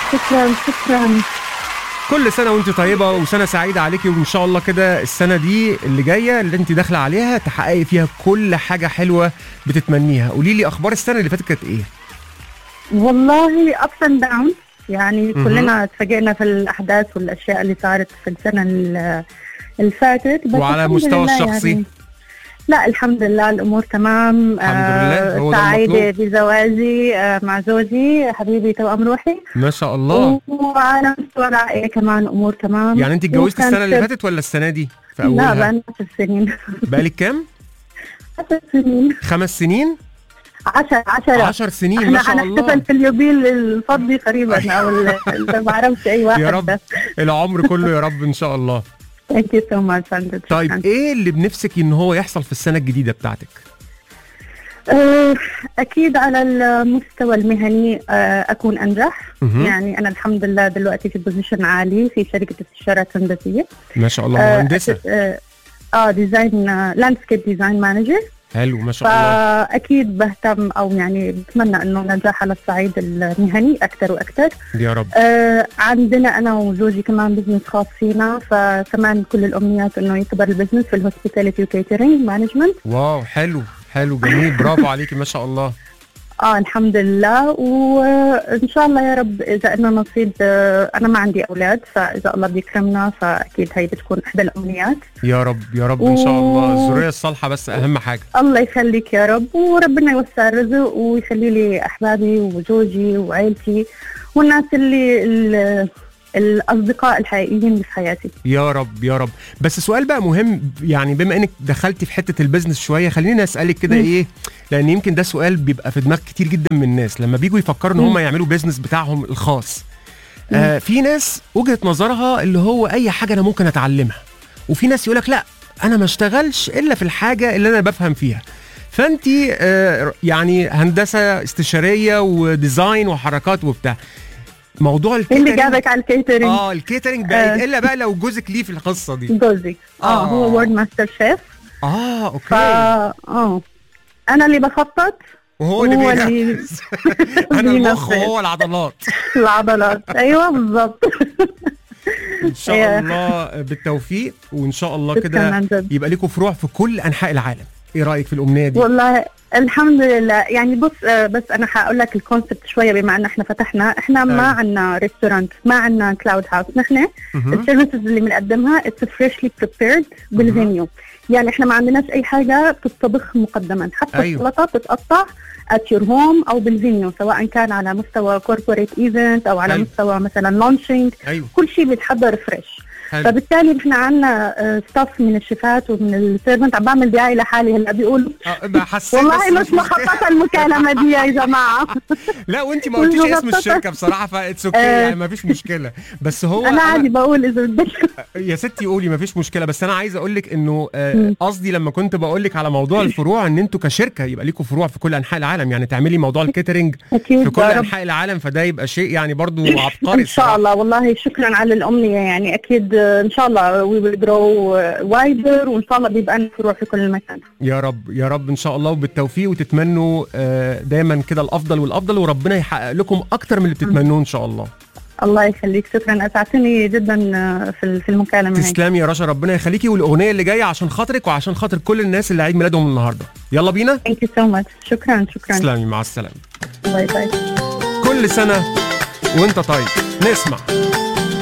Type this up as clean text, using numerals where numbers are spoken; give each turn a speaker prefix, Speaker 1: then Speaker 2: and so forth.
Speaker 1: شكرا شكرا.
Speaker 2: كل سنة وانت طيبة وسنة سعيدة عليكي، وان شاء الله كده السنة دي اللي جاية اللي انت داخلة عليها تحققي فيها كل حاجة حلوة بتتمنيها. قولي لي اخبار السنة اللي فاتت كانت ايه؟
Speaker 1: والله ups and downs، يعني كلنا اتفاجئنا في الأحداث والأشياء اللي صارت في السنة اللي فاتت. بس
Speaker 2: وعلى مستوى الشخصي
Speaker 1: يعني لا الحمد لله الأمور تمام.
Speaker 2: الحمد لله، هو ده
Speaker 1: سعيدة
Speaker 2: المطلوب.
Speaker 1: بزواجي مع زوجي حبيبي توأم روحي
Speaker 2: ما شاء الله.
Speaker 1: وعلى مستوى العائلة كمان أمور تمام.
Speaker 2: يعني انت اتجوزتي السنة اللي فاتت ولا السنة دي في
Speaker 1: لا
Speaker 2: اولها؟
Speaker 1: بقى 10 سنين.
Speaker 2: بقالك كام؟
Speaker 1: 10 سنين.
Speaker 2: 5 سنين؟
Speaker 1: 10
Speaker 2: سنين ما شاء الله.
Speaker 1: هنحتفل في اليوبيل الفضي قريبا او ما بعرفش اي واحد.
Speaker 2: يا رب العمر كله يا رب ان شاء الله.
Speaker 1: ثانك يو سو ماتش.
Speaker 2: طيب ايه اللي بنفسك ان هو يحصل في السنة الجديدة بتاعتك؟
Speaker 1: اكيد على المستوى المهني اكون انجح. يعني انا الحمد لله دلوقتي في بوزيشن عالي في شركة استشارات هندسية.
Speaker 2: ما شاء الله مهندسة.
Speaker 1: ديزاين لاندسكيب ديزاين مانجر.
Speaker 2: حلو ما شاء الله.
Speaker 1: فأكيد بهتم أو يعني بتمنى إنه نجاح على الصعيد المهني أكثر وأكثر
Speaker 2: يا رب.
Speaker 1: عندنا أنا وزوجي كمان بزنس خاص فينا، فكمان كل الأمنيات إنه يكبر البزنس في الهوسبيتاليتي وكيترينج مانجمنت.
Speaker 2: واو حلو حلو جميل برافو عليكي ما شاء الله.
Speaker 1: الحمد لله، وإن شاء الله يا رب إذا لنا نصيب. أنا ما عندي أولاد، فإذا الله بيكرمنا فأكيد هي بتكون إحدى الأمنيات.
Speaker 2: يا رب يا رب إن شاء الله. الذرية الصالحة بس أهم حاجة.
Speaker 1: الله يخليك يا رب، وربنا يوسع الرزق ويخلي لي أحبابي وزوجي وعائلتي والناس اللي الأصدقاء الحقيقيين اللي في حياتي.
Speaker 2: يا رب يا رب. بس سؤال بقى مهم، يعني بما انك دخلتي في حتة البزنس شوية خليني اسألك كده ايه، لان يمكن ده سؤال بيبقى في دماغ كتير جدا من الناس لما بيجوا يفكروا ان هم يعملوا بزنس بتاعهم الخاص. في ناس وجهة نظرها اللي هو اي حاجة انا ممكن اتعلمها، وفي ناس يقولك لا انا ما اشتغلش الا في الحاجة اللي انا بفهم فيها. فانتي يعني هندسة استشارية وديزاين وحركات وبتاع، موضوع الكيترينج
Speaker 1: اللي جابك على الكيترينج.
Speaker 2: الكيترينج بعيد الا بقى لو جوزك ليه في القصه دي.
Speaker 1: جوزي هو وورد ماستر شيف.
Speaker 2: اوكي.
Speaker 1: انا اللي بخطط
Speaker 2: وهو اللي بينفذ. انا المخ وهو العضلات.
Speaker 1: العضلات ايوه بالظبط.
Speaker 2: ان شاء الله بالتوفيق، وان شاء الله كده يبقى لكم فروع في كل انحاء العالم. ايه رايك في الامنيه دي؟
Speaker 1: والله الحمد لله. يعني بص بس انا هقول لك الكونسبت شويه. بما ان احنا فتحنا، احنا ما عندنا ريستورانت، ما عندنا كلاود هاوس. نحن السيرفيسز اللي بنقدمها اتس فريشلي بريبيرد بالفينيو. يعني احنا ما عندناش اي حاجه بتطبخ مقدما، حتى السلطه بتتقطع at your home او بالفينيو، سواء كان على مستوى corporate event او على مستوى مثلا لونشينج. كل شيء بيتحضر فريش. فبالتالي احنا عندنا ستاف من الشيفات ومن السيرفنت. عم بعمل دعايه لحالي هلا بيقولوا والله مش مخططه المكالمه دي يا جماعه.
Speaker 2: لا وانت ما قلتيش اسم الشركه بصراحه، فاتس اوكي يعني ما فيش مشكله. بس هو
Speaker 1: انا عادي بقول اذا بدك
Speaker 2: يا ستي قولي ما فيش مشكله. بس انا عايز اقول لك انه قصدي لما كنت بقول لك على موضوع الفروع ان انتوا كشركه يبقى لكم فروع في كل انحاء العالم، يعني تعملي موضوع الكيترينج في كل انحاء العالم، فده يبقى شيء يعني برضو عبقري
Speaker 1: ان شاء الله. والله شكرا على الامنيه، يعني اكيد ان شاء الله we will grow wider، وان شاء الله بيبقى لنا فروع في كل مكان.
Speaker 2: يا رب يا رب ان شاء الله، وبالتوفيق، وتتمنوا دايما كده الافضل والافضل، وربنا يحقق لكم اكتر من اللي بتتمنوه ان شاء الله.
Speaker 1: الله يخليك، شكرا، اسعدتني جدا في المكالمه.
Speaker 2: تسلمي يا رشا، ربنا يخليكي. والاغنيه اللي جايه عشان خاطرك وعشان خاطر كل الناس اللي عيد ميلادهم النهارده. يلا بينا.
Speaker 1: ثانك يو سو ماتش. شكرا شكرا.
Speaker 2: تسلمي، مع السلامه.
Speaker 1: باي باي.
Speaker 2: كل سنه وانت طيب. نسمع